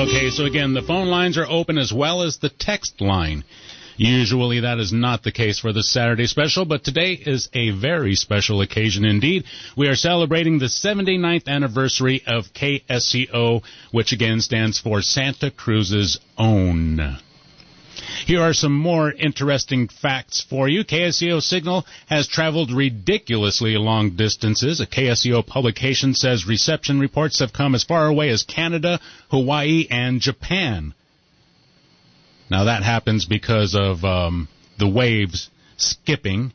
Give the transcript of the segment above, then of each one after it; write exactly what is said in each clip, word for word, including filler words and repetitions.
Okay, so again, the phone lines are open as well as the text line. Usually that is not the case for the Saturday special, but today is a very special occasion indeed. We are celebrating the seventy-ninth anniversary of K S C O, which again stands for Santa Cruz's Own. Here are some more interesting facts for you. K S C O signal has traveled ridiculously long distances. A K S C O publication says reception reports have come as far away as Canada, Hawaii, and Japan. Now, that happens because of um, the waves skipping.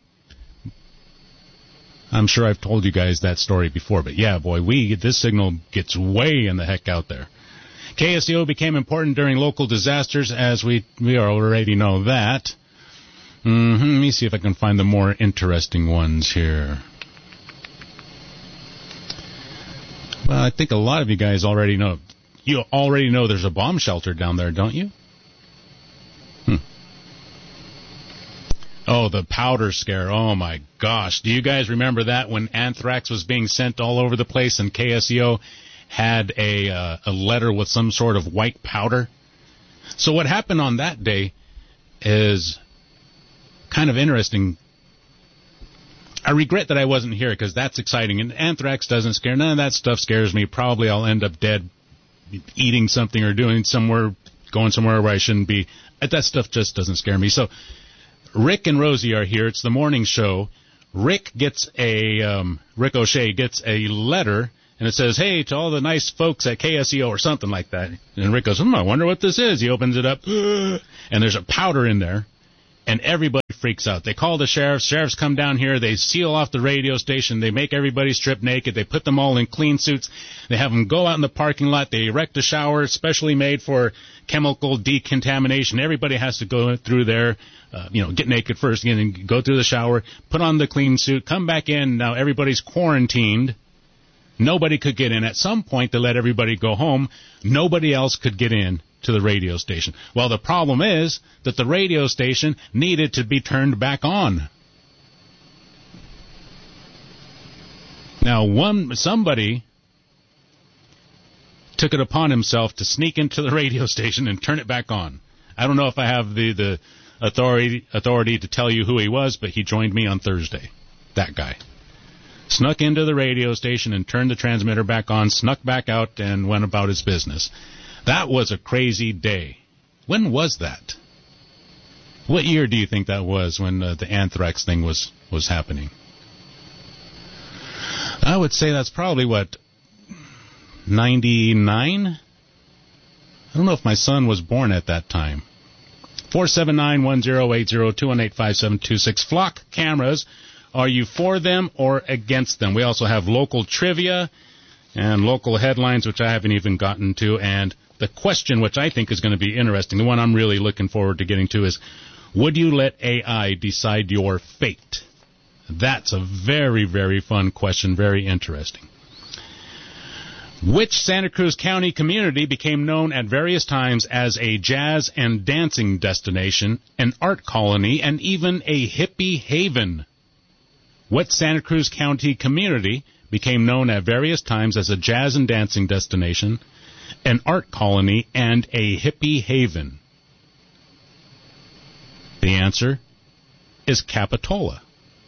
I'm sure I've told you guys that story before, but yeah, boy, we this signal gets way in the heck out there. K S C O became important during local disasters, as we, we already know that. Mm-hmm. Let me see if I can find the more interesting ones here. Well, I think a lot of you guys already know. You already know there's a bomb shelter down there, don't you? Hmm. Oh, the powder scare. Oh, my gosh. Do you guys remember that when anthrax was being sent all over the place and K S C O had a uh, a letter with some sort of white powder? So what happened on that day is kind of interesting. I regret that I wasn't here because that's exciting. And anthrax doesn't scare. None of that stuff scares me. Probably I'll end up dead eating something or doing somewhere, going somewhere where I shouldn't be. That stuff just doesn't scare me. So Rick and Rosie are here. It's the morning show. Rick gets a, um, Rick O'Shea gets a letter, and it says, hey, to all the nice folks at K S C O or something like that. And Rick goes, hmm, I wonder what this is. He opens it up, and there's a powder in there, and everybody freaks out. They call the sheriff. Sheriffs come down here. They seal off the radio station. They make everybody strip naked. They put them all in clean suits. They have them go out in the parking lot. They erect a shower specially made for chemical decontamination. Everybody has to go through there, uh, you know, get naked first, and go through the shower, put on the clean suit, come back in. Now everybody's quarantined. Nobody could get in. At some point, they let everybody go home. Nobody else could get in to the radio station. Well, the problem is that the radio station needed to be turned back on. Now, one somebody took it upon himself to sneak into the radio station and turn it back on. I don't know if I have the, the authority authority to tell you who he was, but he joined me on Thursday. That guy. Snuck into the radio station and turned the transmitter back on, snuck back out, and went about his business. That was a crazy day. When was that? What year do you think that was when uh, the anthrax thing was, was happening? I would say that's probably, what, ninety-nine? I don't know if my son was born at that time. four seven nine, one zero eight zero, two one eight, five seven two six. Flock cameras. Are you for them or against them? We also have local trivia and local headlines, which I haven't even gotten to. And the question, which I think is going to be interesting, the one I'm really looking forward to getting to is, would you let A I decide your fate? That's a very, very fun question, very interesting. Which Santa Cruz County community became known at various times as a jazz and dancing destination, an art colony, and even a hippie haven? What Santa Cruz County community became known at various times as a jazz and dancing destination, an art colony, and a hippie haven? The answer is Capitola.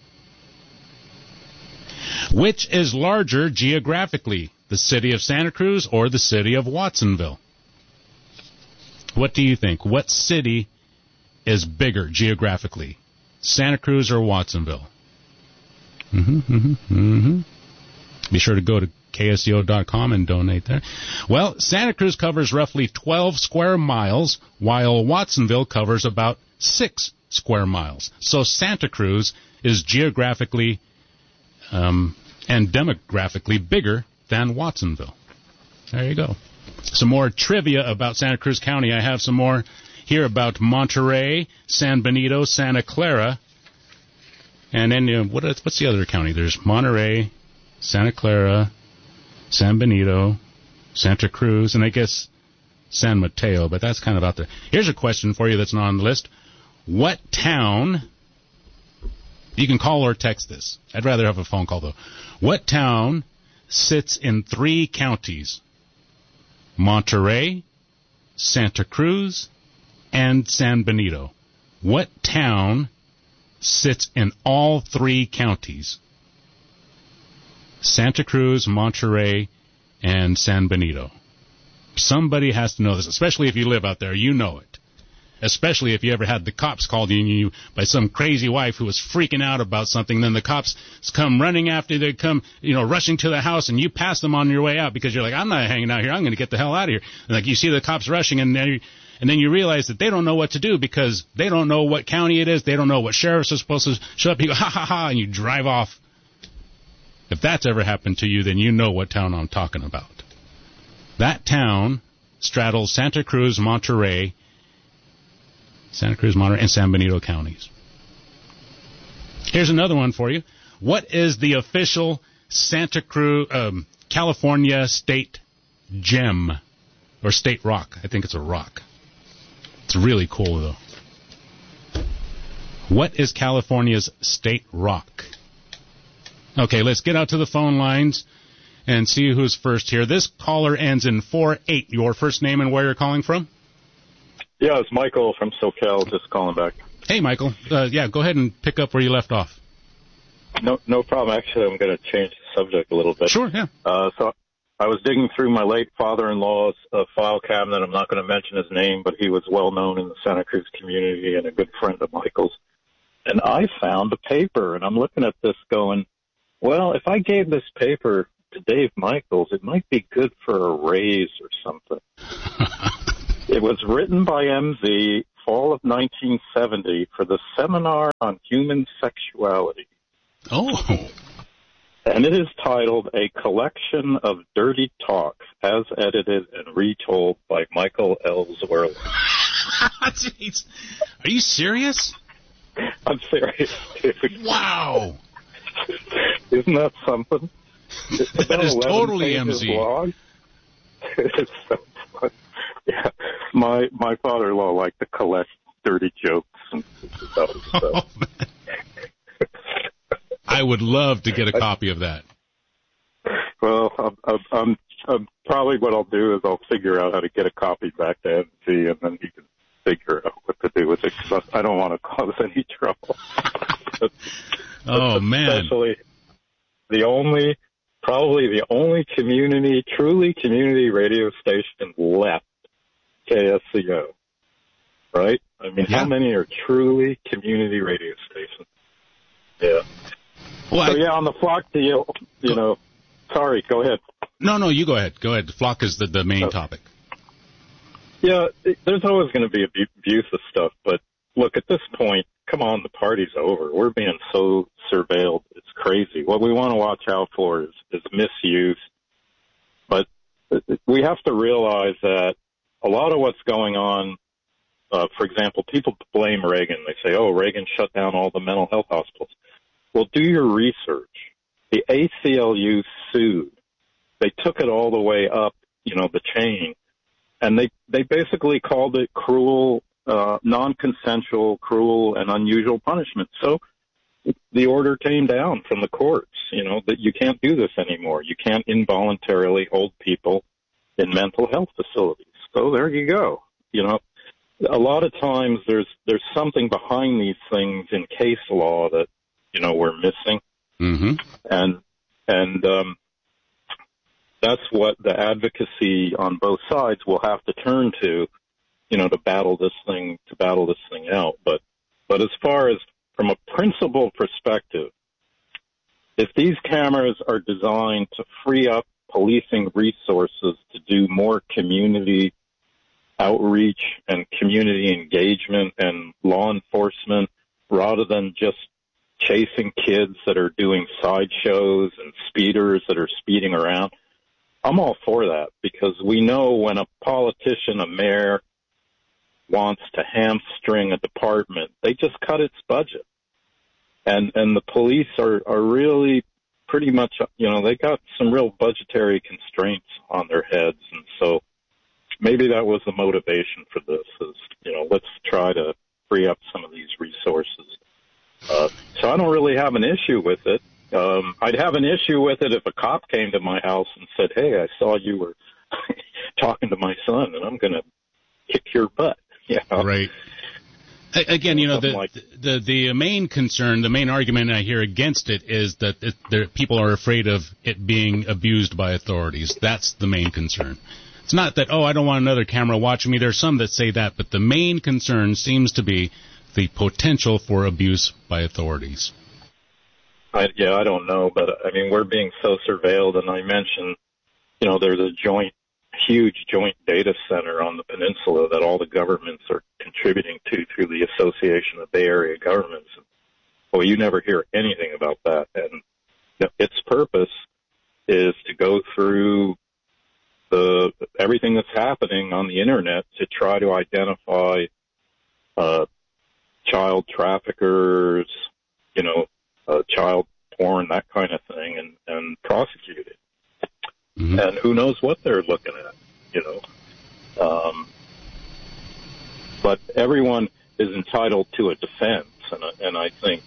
Which is larger geographically, the city of Santa Cruz or the city of Watsonville? What do you think? What city is bigger geographically, Santa Cruz or Watsonville? Mm-hmm, mm-hmm, mm-hmm. Be sure to go to K S C O dot com and donate there. Well, Santa Cruz covers roughly twelve square miles, while Watsonville covers about six square miles. So Santa Cruz is geographically um, and demographically bigger than Watsonville. There you go. Some more trivia about Santa Cruz County. I have some more here about Monterey, San Benito, Santa Clara. And then, uh, what, what's the other county? There's Monterey, Santa Clara, San Benito, Santa Cruz, and I guess San Mateo, but that's kind of out there. Here's a question for you that's not on the list. What town, you can call or text this. I'd rather have a phone call, though. What town sits in three counties? Monterey, Santa Cruz, and San Benito. What town sits in all three counties? Santa Cruz, Monterey, and San Benito. Somebody has to know this, especially if you live out there. You know it. Especially if you ever had the cops called in you by some crazy wife who was freaking out about something. Then the cops come running after you. They come, you know, rushing to the house, and you pass them on your way out because you're like, I'm not hanging out here. I'm going to get the hell out of here. And like you see the cops rushing, and they, and then you realize that they don't know what to do because they don't know what county it is. They don't know what sheriffs are supposed to show up. You go, ha, ha, ha, and you drive off. If that's ever happened to you, then you know what town I'm talking about. That town straddles Santa Cruz, Monterey, Santa Cruz, Monterey, and San Benito counties. Here's another one for you. What is the official Santa Cruz, um, California state gem or state rock? I think it's a rock. It's really cool, though. What is California's state rock? Okay, let's get out to the phone lines and see who's first here. This caller ends in four eight. Your first name and where you're calling from? Yeah, it's Michael from SoCal, just calling back. Hey, Michael. Uh, yeah, go ahead and pick up where you left off. No, no problem. Actually, I'm going to change the subject a little bit. Sure, yeah. Uh, so I was digging through my late father-in-law's uh, file cabinet. I'm not going to mention his name, but he was well known in the Santa Cruz community and a good friend of Michael's. And I found a paper, and I'm looking at this going, well, if I gave this paper to Dave Michaels, it might be good for a raise or something. It was written by M Z, fall of nineteen seventy, for the Seminar on Human Sexuality. Oh. And it is titled A Collection of Dirty Talk, as edited and retold by Michael L. Zwerler. Jeez. Are you serious? I'm serious, dude. Wow. Isn't that something? That is totally M Z. Long. It's so fun. Yeah, my my father-in-law liked to collect dirty jokes and stuff. So. Oh, I would love to get a copy of that. Well, I'm, I'm, I'm, I'm probably what I'll do is I'll figure out how to get a copy back to M Z, and then he can figure out what to do with it. Cause I don't want to cause any trouble. but, oh but man! Especially the only, probably the only community, truly community radio station left. K S C O, right? I mean, yeah. How many are truly community radio stations? Yeah. Well, so, I, yeah, on the Flock deal, you go, know, sorry, go ahead. No, no, you go ahead. Go ahead. Flock is the, the main oh. topic. Yeah, it, there's always going to be abusive stuff, but look, at this point, come on, the party's over. We're being so surveilled. It's crazy. What we want to watch out for is, is misuse, but we have to realize that a lot of what's going on, uh, for example, people blame Reagan. They say, oh, Reagan shut down all the mental health hospitals. Well, do your research. The A C L U sued. They took it all the way up, you know, the chain, and they, they basically called it cruel, uh, non-consensual, cruel, and unusual punishment. So the order came down from the courts, you know, that you can't do this anymore. You can't involuntarily hold people in mental health facilities. So there you go. You know, a lot of times there's there's something behind these things in case law that, you know, we're missing. Mm-hmm. And and um, that's what the advocacy on both sides will have to turn to, you know, to battle this thing to battle this thing out. But but as far as from a principle perspective, if these cameras are designed to free up policing resources to do more community outreach and community engagement and law enforcement rather than just chasing kids that are doing sideshows and speeders that are speeding around, I'm all for that, because we know when a politician, a mayor, wants to hamstring a department, they just cut its budget. And and the police are, are really pretty much, you know, they got some real budgetary constraints on their heads. And so maybe that was the motivation for this is, you know, let's try to free up some of these resources. Uh, so I don't really have an issue with it. Um, I'd have an issue with it if a cop came to my house and said, hey, I saw you were talking to my son, and I'm going to kick your butt. You know? Right. Again, you know, the, like, the the main concern, the main argument I hear against it is that it, there, people are afraid of it being abused by authorities. That's the main concern. It's not that, oh, I don't want another camera watching me. There's some that say that, but the main concern seems to be the potential for abuse by authorities. I, yeah, I don't know, but, I mean, we're being so surveilled, and I mentioned, you know, there's a joint huge joint data center on the peninsula that all the governments are contributing to through the Association of Bay Area Governments. Well, you never hear anything about that. And its purpose is to go through the everything that's happening on the Internet to try to identify uh, child traffickers, you know, uh, child porn, that kind of thing, and, and prosecute it. Mm-hmm. And who knows what they're looking at, you know. Um, but everyone is entitled to a defense, and, and I think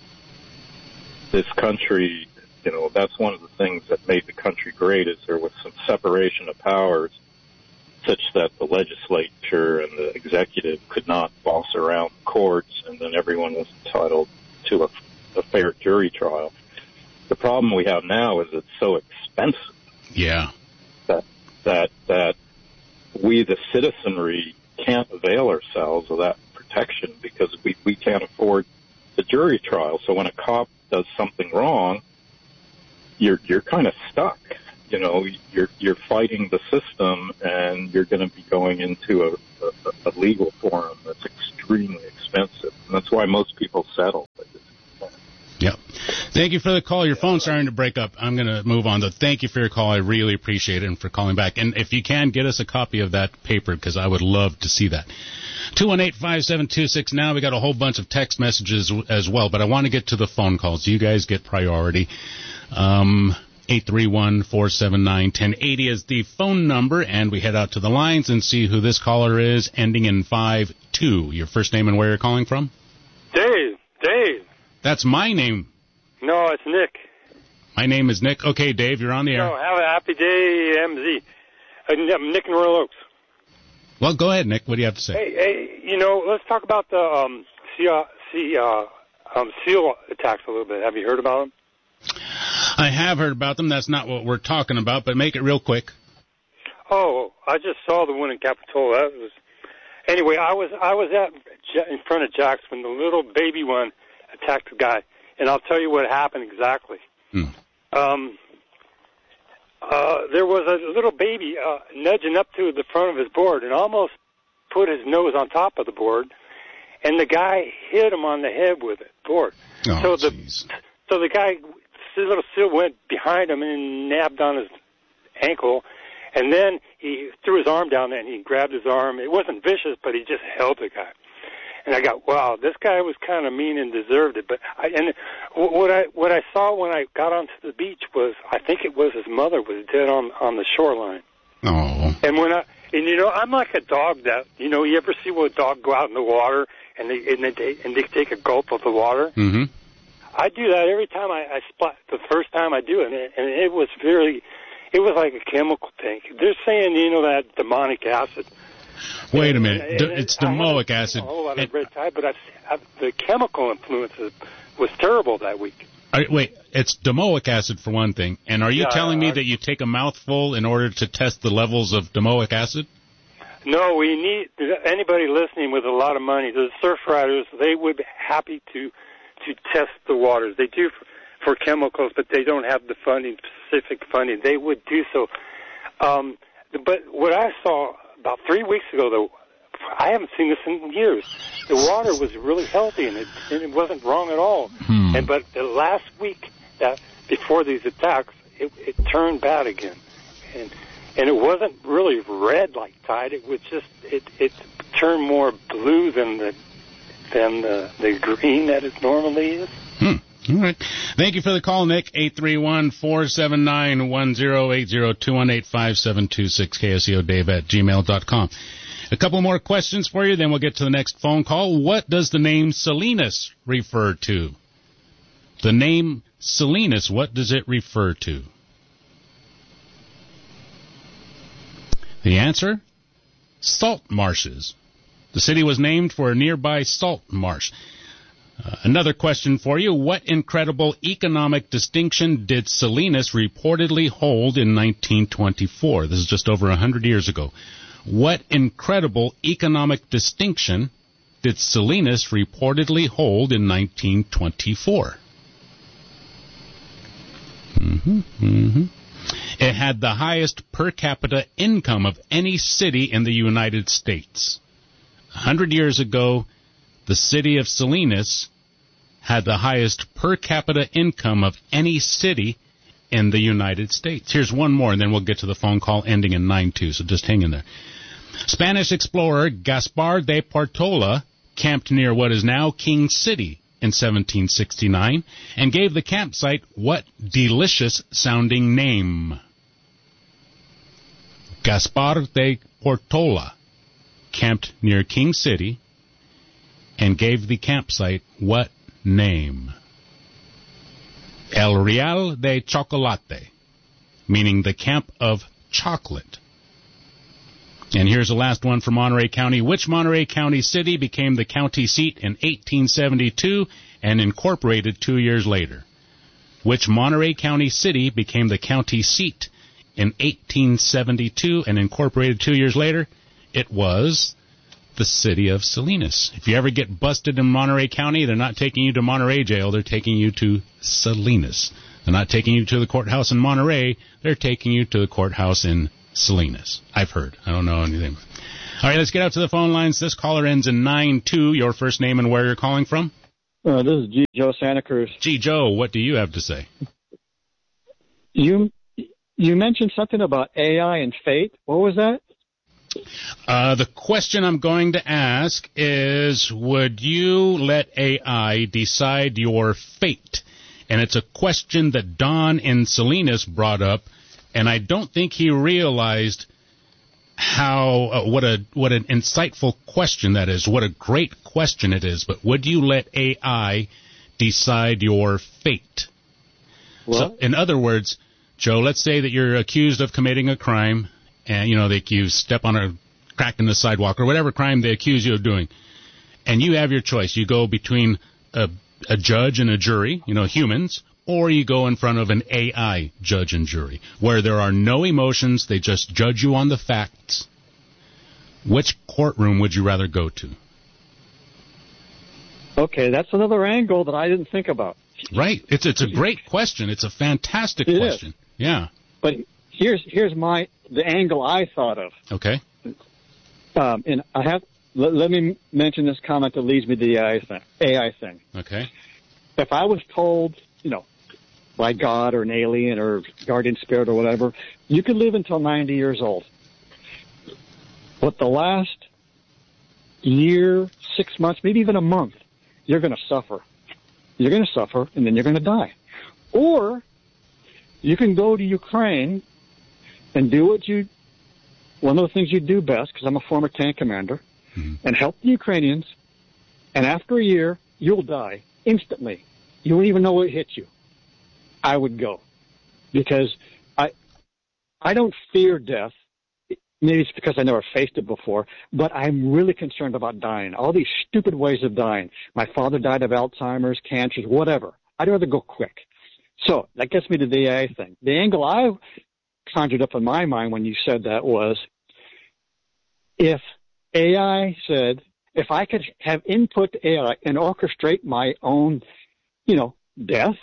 this country, you know, that's one of the things that made the country great, is there was some separation of powers such that the legislature and the executive could not boss around the courts, and then everyone was entitled to a, a fair jury trial. The problem we have now is it's so expensive. Yeah. That that that we, the citizenry, can't avail ourselves of that protection because we, we can't afford the jury trial. So when a cop does something wrong, you're you're kind of stuck. You know, you're you're fighting the system, and you're going to be going into a, a, a legal forum that's extremely expensive. And that's why most people settle. Yep. Thank you for the call. Your phone's starting to break up. I'm going to move on, though. Thank you for your call. I really appreciate it, and for calling back. And if you can, get us a copy of that paper, because I would love to see that. two one eight, five seven two six. Now we got a whole bunch of text messages as well, but I want to get to the phone calls. You guys get priority. Um, eight three one, four seven nine, one zero eight zero is the phone number, and we head out to the lines and see who this caller is, ending in five two. Your first name and where you're calling from? Dave. Dave. That's my name. No, it's Nick. My name is Nick. Okay, Dave, you're on the air. No, have a happy day, M Z. I'm Nick in Royal Oaks. Well, go ahead, Nick. What do you have to say? Hey, hey, you know, let's talk about the um, sea, sea, uh, um, SEAL attacks a little bit. Have you heard about them? I have heard about them. That's not what we're talking about, but make it real quick. Oh, I just saw the one in Capitola. That was anyway. I was I was at in front of Jack's when the little baby one attacked the guy, and I'll tell you what happened exactly. Hmm. Um, uh, there was a little baby uh, nudging up to the front of his board and almost put his nose on top of the board, and the guy hit him on the head with it board. Oh, so the geez. so the guy, the little seal went behind him and nabbed on his ankle, and then he threw his arm down there and he grabbed his arm. It wasn't vicious, but he just held the guy. And I got, wow, this guy was kind of mean and deserved it. But I, and what I what I saw when I got onto the beach was, I think it was his mother was dead on on the shoreline. Oh. And when I and you know, I'm like a dog that, you know, you ever see a dog go out in the water and they and they and they take a gulp of the water? Mm-hmm. I do that every time I, I splat. The first time I do it, and it, and it was very, it was like a chemical tank. They're saying, you know, that demonic acid. Wait a minute. And, and, it's and domoic acid. A whole lot of it, red tide, but I've, I've, the chemical influence was terrible that week. Are, wait, it's domoic acid for one thing. And are you Yeah, telling me I, that you take a mouthful in order to test the levels of domoic acid? No, we need anybody listening with a lot of money. The surf riders, they would be happy to to test the waters. They do for, for chemicals, but they don't have the funding, specific funding. They would do so. Um, but what I saw about three weeks ago, though, I haven't seen this in years. The water was really healthy, and it, and it wasn't wrong at all. Hmm. And but the last week, that before these attacks, it, it turned bad again, and and it wasn't really red like tide. It was just it it turned more blue than the than the, the green that it normally is. Hmm. All right. Thank you for the call, Nick. eight three one, four seven nine, one zero eight zero, two one eight, five seven two six, K S E O Dave at gmail dot com. A couple more questions for you, then we'll get to the next phone call. What does the name Salinas refer to? The name Salinas, what does it refer to? The answer? salt marshes. The city was named for a nearby salt marsh. Uh, another question for you. What incredible economic distinction did Salinas reportedly hold in nineteen twenty-four? This is just over one hundred years ago. What incredible economic distinction did Salinas reportedly hold in nineteen twenty-four? Mm-hmm, mm-hmm. It had the highest per capita income of any city in the United States. A hundred years ago, the city of Salinas had the highest per capita income of any city in the United States. Here's one more, and then we'll get to the phone call ending in nine two, so just hang in there. Spanish explorer Gaspar de Portola camped near what is now King City in seventeen sixty-nine and gave the campsite what delicious-sounding name? Gaspar de Portola camped near King City and gave the campsite what name? El Real de Chocolate, meaning the Camp of Chocolate. And here's the last one for Monterey County. Which Monterey County city became the county seat in eighteen seventy-two and incorporated two years later? Which Monterey County city became the county seat in eighteen seventy-two and incorporated two years later? It was the city of Salinas. If you ever get busted in Monterey County, they're not taking you to Monterey Jail. They're taking you to Salinas. They're not taking you to the courthouse in Monterey. They're taking you to the courthouse in Salinas. I've heard. I don't know anything. All right, let's get out to the phone lines. This caller ends in nine two. Your first name and where you're calling from? Uh, this is G. Joe Santa Cruz. G. Joe, what do you have to say? You you mentioned something about A I and fate. What was that? Uh, the question I'm going to ask is, would you let A I decide your fate? And it's a question that Don in Salinas brought up, and I don't think he realized how uh, what a what an insightful question that is, what a great question it is. But would you let A I decide your fate? Well, so, in other words, Joe, let's say that you're accused of committing a crime, and you know they you step on a crack in the sidewalk or whatever crime they accuse you of doing, and you have your choice. You go between a, a judge and a jury, you know, humans, or you go in front of an A I judge and jury, where there are no emotions, they just judge you on the facts. Which courtroom would you rather go to? Okay, that's another angle that I didn't think about. Right. It's it's a great question. It's a fantastic it question. Is. Yeah. But here's here's my the angle I thought of. Okay. Um, and I have let, let me mention this comment that leads me to the A I thing. A I thing. Okay. If I was told, you know, by God or an alien or guardian spirit or whatever, you could live until ninety years old. But the last year, six months, maybe even a month, you're going to suffer. You're going to suffer, and then you're going to die. Or you can go to Ukraine and do what you, one of the things you do best, because I'm a former tank commander, mm-hmm. and help the Ukrainians, and after a year, you'll die instantly. You won't even know what hit you. I would go. Because I I don't fear death. Maybe it's because I never faced it before, but I'm really concerned about dying. All these stupid ways of dying. My father died of Alzheimer's, cancers, whatever. I'd rather go quick. So that gets me to the A I thing. The angle I conjured up in my mind when you said that was, if A I said, if I could have input to A I and orchestrate my own, you know, death,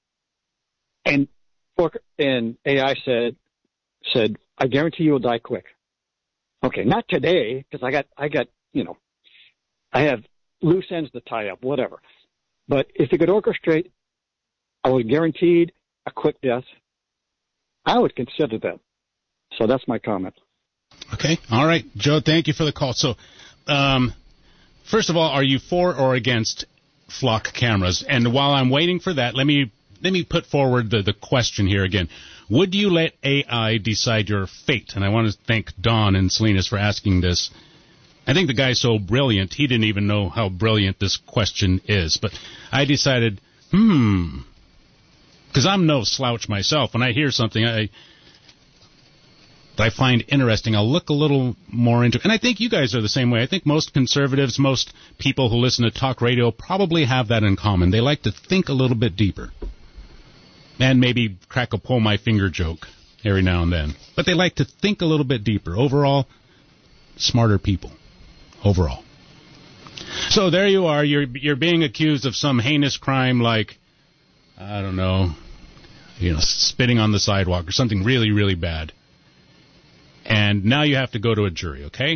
and and A I said, said, I guarantee you will die quick. Okay, not today, because I got, I got, you know, I have loose ends to tie up, whatever. But if it could orchestrate, I was guaranteed a quick death, I would consider that. So that's my comment. Okay, all right, Joe, thank you for the call. So, um, first of all, are you for or against flock cameras? And while I'm waiting for that, let me let me put forward the, the question here again. Would you let A I decide your fate? And I want to thank Don and Salinas for asking this. I think the guy's so brilliant, he didn't even know how brilliant this question is. But I decided, hmm, because I'm no slouch myself. When I hear something, I that I find interesting. I'll look a little more into it. And I think you guys are the same way. I think most conservatives, most people who listen to talk radio probably have that in common. They like to think a little bit deeper. And maybe crack a pull my finger joke every now and then. But they like to think a little bit deeper. Overall, smarter people. Overall. So there you are. You're you're being accused of some heinous crime like, I don't know, you know, spitting on the sidewalk or something really, really bad. And now you have to go to a jury, okay?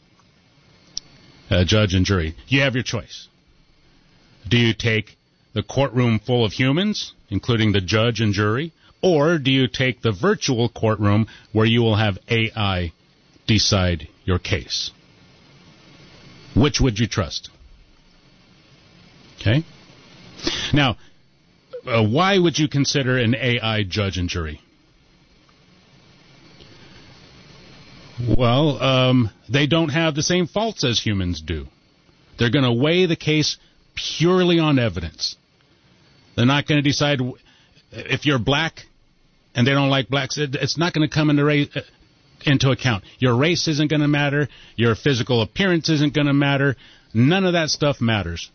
A judge and jury. You have your choice. Do you take the courtroom full of humans, including the judge and jury, or do you take the virtual courtroom where you will have A I decide your case? Which would you trust? Okay? Now, uh, why would you consider an A I judge and jury? Well, um, they don't have the same faults as humans do. They're going to weigh the case purely on evidence. They're not going to decide if you're black and they don't like blacks. It's not going to come into, ra- into account. Your race isn't going to matter. Your physical appearance isn't going to matter. None of that stuff matters.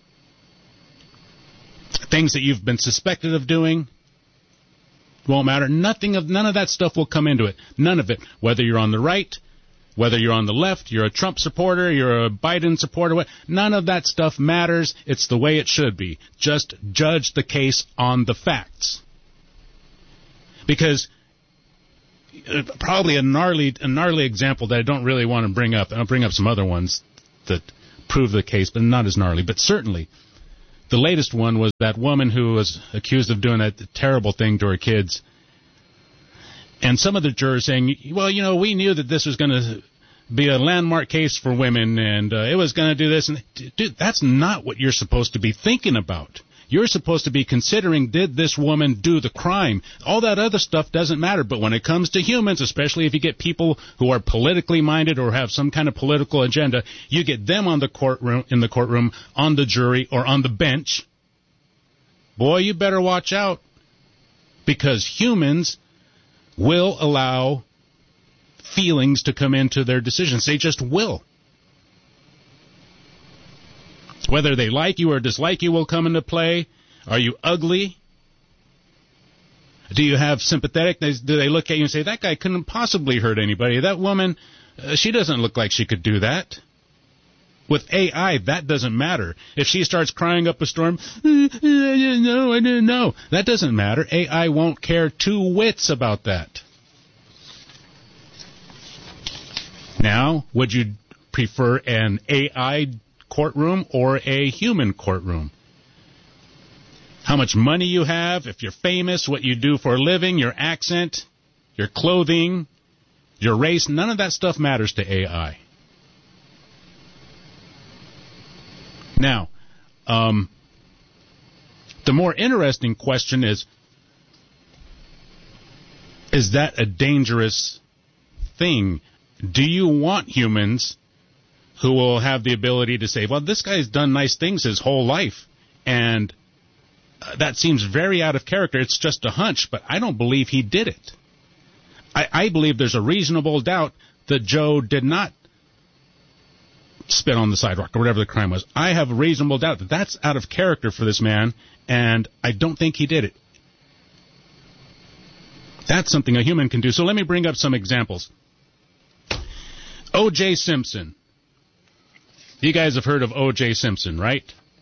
Things that you've been suspected of doing won't matter. Nothing of none of that stuff will come into it. None of it. Whether you're on the right, whether you're on the left, you're a Trump supporter, you're a Biden supporter, none of that stuff matters. It's the way it should be. Just judge the case on the facts. Because uh, probably a gnarly a gnarly example that I don't really want to bring up, and I'll bring up some other ones that prove the case, but not as gnarly. But certainly, the latest one was that woman who was accused of doing that terrible thing to her kids. And some of the jurors saying, well, you know, we knew that this was going to be a landmark case for women, and uh, it was going to do this. And dude, that's not what you're supposed to be thinking about. You're supposed to be considering, did this woman do the crime? All that other stuff doesn't matter. But when it comes to humans, especially if you get people who are politically minded or have some kind of political agenda, you get them on the courtroom, in the courtroom, on the jury, or on the bench. Boy, you better watch out. Because humans will allow feelings to come into their decisions. They just will. Whether they like you or dislike you will come into play. Are you ugly? Do you have sympathetic? Do they look at you and say, that guy couldn't possibly hurt anybody? That woman, uh, she doesn't look like she could do that. With A I, that doesn't matter. If she starts crying up a storm, I didn't know, I didn't know. That doesn't matter. A I won't care two whits about that. Now, would you prefer an A I courtroom or a human courtroom? How much money you have, if you're famous, what you do for a living, your accent, your clothing, your race, none of that stuff matters to A I. Now, um, the more interesting question is, is that a dangerous thing? Do you want humans who will have the ability to say, well, this guy's done nice things his whole life, and uh, that seems very out of character. It's just a hunch, but I don't believe he did it. I, I believe there's a reasonable doubt that Joe did not spit on the sidewalk or whatever the crime was. I have a reasonable doubt that that's out of character for this man, and I don't think he did it. That's something a human can do. So let me bring up some examples. O J. Simpson. You guys have heard of O J. Simpson, right?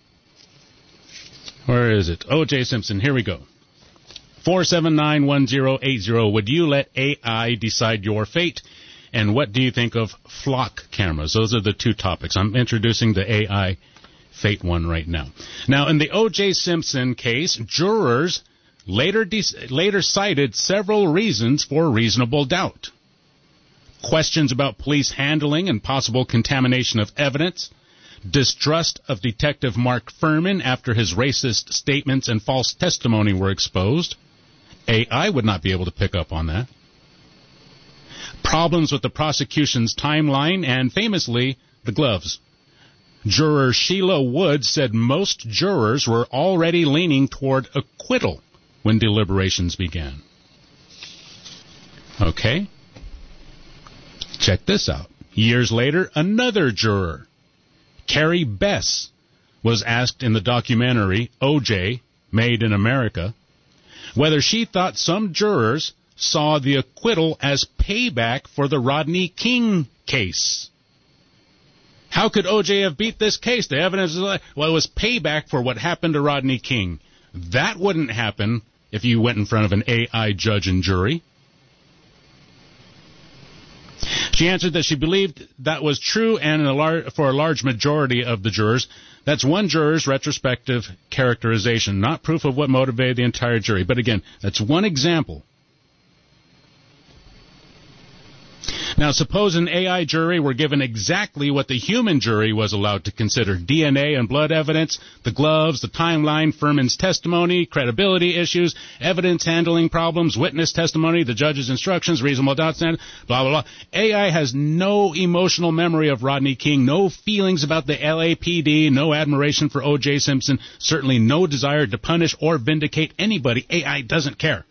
Where is it? O J. Simpson. Here we go. four seven nine, one zero eight zero. Would you let A I decide your fate? And what do you think of flock cameras? Those are the two topics. I'm introducing the A I fate one right now. Now, in the O J. Simpson case, jurors later de- later cited several reasons for reasonable doubt. Questions about police handling and possible contamination of evidence, distrust of Detective Mark Furman after his racist statements and false testimony were exposed. A I would not be able to pick up on that. Problems with the prosecution's timeline and, famously, the gloves. Juror Sheila Wood said most jurors were already leaning toward acquittal when deliberations began. Okay. Check this out. Years later, another juror, Carrie Bess, was asked in the documentary O J, Made in America, whether she thought some jurors saw the acquittal as payback for the Rodney King case. How could O J have beat this case? The evidence is like, well, it was payback for what happened to Rodney King. That wouldn't happen if you went in front of an A I judge and jury. She answered that she believed that was true, and in a lar- for a large majority of the jurors, that's one juror's retrospective characterization, not proof of what motivated the entire jury. But again, that's one example. Now, suppose an A I jury were given exactly what the human jury was allowed to consider: D N A and blood evidence, the gloves, the timeline, Furman's testimony, credibility issues, evidence handling problems, witness testimony, the judge's instructions, reasonable doubt standard, blah, blah, blah. A I has no emotional memory of Rodney King, no feelings about the L A P D, no admiration for O J Simpson, certainly no desire to punish or vindicate anybody. A I doesn't care.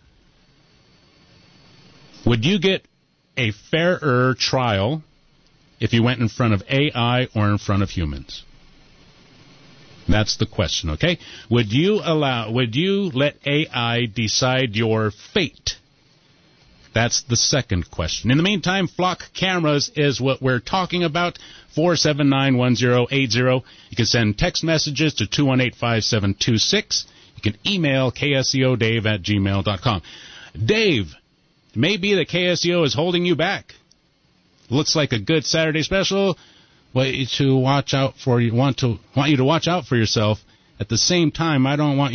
Would you get a fairer trial if you went in front of A I or in front of humans? That's the question, okay? Would you allow, would you let A I decide your fate? That's the second question. In the meantime, Flock Cameras is what we're talking about. four seven nine, one zero eight zero. You can send text messages to two one eight, five seven two six. You can email K S E O Dave at gmail dot com. Dave, it may be that K S E O is holding you back. Looks like a good Saturday special. Want you to watch out for you want to want you to watch out for yourself. At the same time, I don't want you